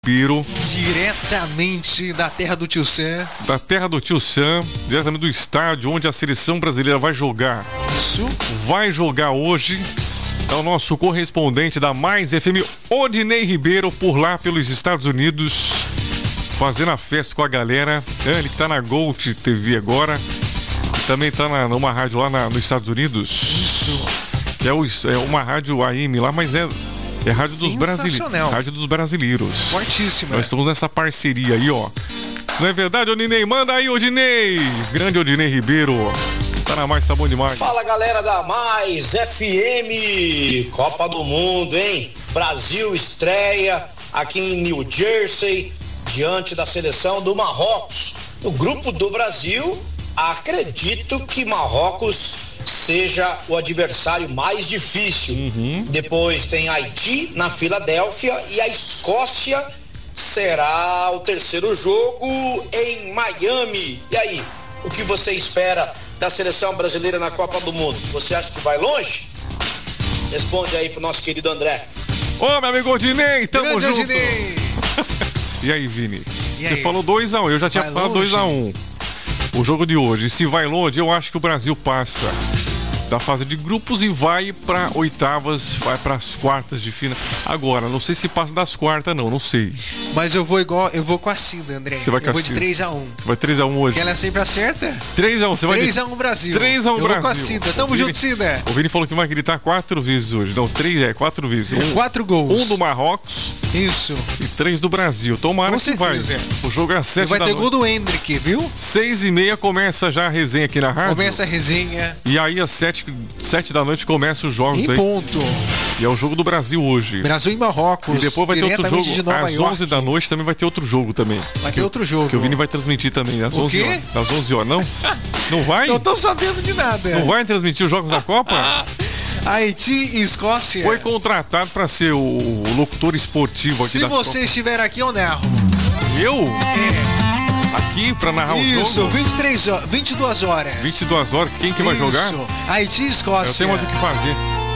Piro. Diretamente da terra do Tio Sam. Da terra do Tio Sam, diretamente do estádio onde a seleção brasileira vai jogar. Isso. Vai jogar hoje. É o nosso correspondente da Mais FM, Odinei Ribeiro, por lá pelos Estados Unidos, fazendo a festa com a galera. Ele que tá na Gold TV agora. Também tá numa rádio lá nos Estados Unidos. Isso. Que é uma rádio AM lá, mas é rádio dos brasileiros. Rádio dos brasileiros. Fortíssima. Nós estamos nessa parceria aí, ó. Não é verdade, Odinei? Manda aí, Odinei. Grande Odinei Ribeiro. Tá na Mais, tá bom demais. Fala, galera da Mais FM. Copa do Mundo, hein? Brasil estreia aqui em New Jersey, diante da seleção do Marrocos. No grupo do Brasil, acredito que Marrocos seja o adversário mais difícil. Depois tem Haiti na Filadélfia e a Escócia será o terceiro jogo em Miami. E aí, o que você espera da seleção brasileira na Copa do Mundo? Você acha que vai longe? Responde aí pro nosso querido André. Ô, meu amigo Odinei, tamo Grande junto. Odinei. E aí, Vini? E Você aí? falou 2-1, eu já tinha Vai falado longe? 2-1. O jogo de hoje, se vai longe, eu acho que o Brasil passa da fase de grupos e vai para oitavas, vai para as quartas de final. Agora, não sei se passa das quartas, não sei. Mas eu vou com a Cida, André. Você vai com eu a vou de Cida. 3-1. Vai 3-1 hoje. Que ela sempre acerta. 3-1, você vai 3-1 Brasil. 3-1 Eu vou Brasil. com a Cida. Tamo O Vini- junto, Cida. O Vini falou que vai gritar 4 vezes hoje. Não, 4 vezes. 4 gols. Um do Marrocos Isso. e 3 do Brasil. Tomara Com que vai. certeza. O jogo é às 7 E vai da ter noite. gol do Hendrick, viu? 6h30 começa já a resenha aqui na rádio. Começa a resenha E aí às 7 da noite começa os jogos em aí. ponto. E é o jogo do Brasil hoje. Brasil e Marrocos. E depois vai ter outro diretamente jogo. de Nova Às York. 11 da noite também vai ter outro jogo também. Vai ter outro jogo. Que o Vini vai transmitir também. Às O 11 quê? horas. Às 11 horas. Não? Não vai? Não tô sabendo de nada. Não vai transmitir os jogos da Copa? Haiti e Escócia. Foi contratado para ser o locutor esportivo aqui Se da você Copa. estiver aqui, eu narro. Eu? Aqui para narrar o Isso, jogo? 22 horas. 22 horas. Quem que vai jogar? Haiti e Eu Escócia. tenho mais o que fazer.